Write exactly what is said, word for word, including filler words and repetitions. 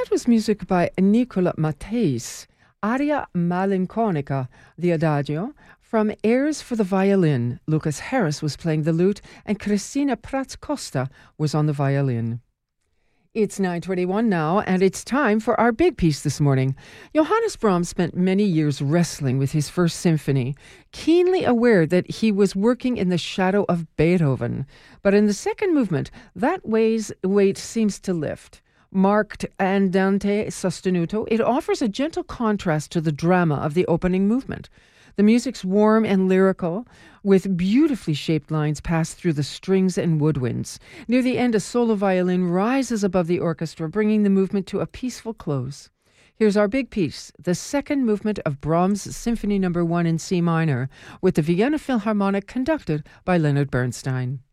That was music by Nicola Matthijs, Aria Malinconica, the Adagio, from Airs for the Violin. Lucas Harris was playing the lute, and Cristina Prats Costa was on the violin. It's nine twenty-one now, and it's time for our big piece this morning. Johannes Brahms spent many years wrestling with his first symphony, keenly aware that he was working in the shadow of Beethoven. But in the second movement, that weighs, weight seems to lift. Marked andante sostenuto, it offers a gentle contrast to the drama of the opening movement. The music's warm and lyrical, with beautifully shaped lines passed through the strings and woodwinds. Near the end, a solo violin rises above the orchestra, bringing the movement to a peaceful close. Here's our big piece, the second movement of Brahms' Symphony Number One in C minor, with the Vienna Philharmonic conducted by Leonard Bernstein.